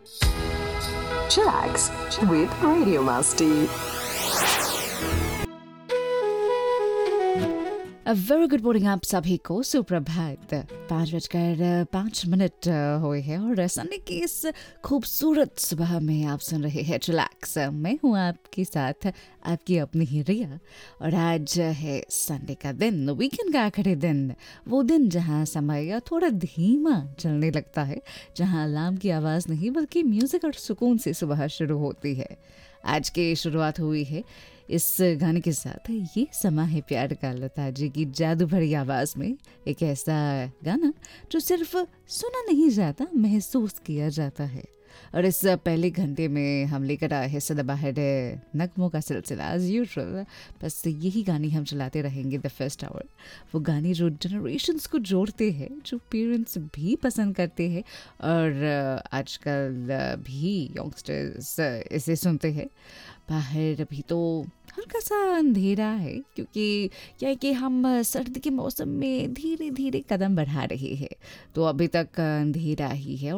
Chillax with Radio Masti. Very good morning आप सभी को सुप्रभात। 5:05 हुए हैं और संडे की इस खूबसूरत सुबह में आप सुन रहे हैं चिलैक्स। मैं हूँ आपके साथ आपकी अपनी ही रिया और आज है संडे का दिन, वीकेंड का आखिरी दिन। वो दिन जहाँ समय थोड़ा धीमा चलने लगता है, जहाँ अलार्म की आवाज़ नहीं बल्कि म्यूज़िक और सुकून से सुबह शुरू होती है। आज की शुरुआत हुई है इस गाने के साथ। ये समा है प्यार का, लता जी की जादू भरी आवाज़ में। एक ऐसा गाना जो सिर्फ सुना नहीं जाता, महसूस किया जाता है। और इस पहले घंटे में हम लेकर आए हैं सदाबहार नगमों का सिलसिला एज यूजुअल। बस यही गाने हम चलाते रहेंगे द फर्स्ट आवर। वो गाने जो जनरेशन्स को जोड़ते हैं, जो पेरेंट्स भी पसंद करते हैं और आजकल भी यंगस्टर्स इसे सुनते हैं। बाहर अभी तो हल्का सा अंधेरा है, क्योंकि क्या है कि हम सर्दी के मौसम में धीरे धीरे कदम बढ़ा रहे हैं, तो अभी तक अंधेरा ही है।